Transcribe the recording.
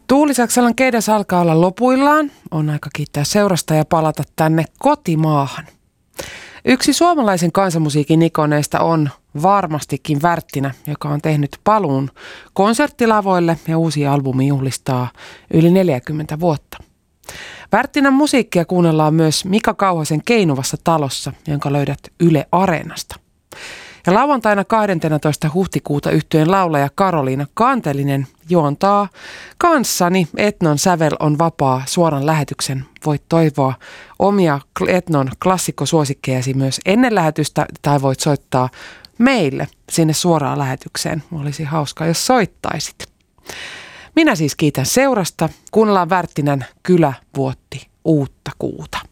Tuuli Saksalan keidas alkaa olla lopuillaan. On aika kiittää seurasta ja palata tänne kotimaahan. Yksi suomalaisen kansanmusiikin ikoneista on varmastikin Wärttinä, joka on tehnyt paluun konserttilavoille ja uusi albumi juhlistaa yli 40 vuotta. Wärttinän musiikkia kuunnellaan myös Mika Kauhasen Keinuvassa talossa, jonka löydät Yle Areenasta. Ja lauantaina 12. huhtikuuta yhtyeen laulaja Karoliina Kantelinen juontaa kanssani Etnon sävel on vapaa suoran lähetyksen. Voit toivoa omia Etnon klassikkosuosikkejasi myös ennen lähetystä tai voit soittaa meille sinne suoraan lähetykseen. Olisi hauskaa, jos soittaisit. Minä siis kiitän seurasta. Kuunnellaan Wärttinän Kylä vuotti uutta kuuta.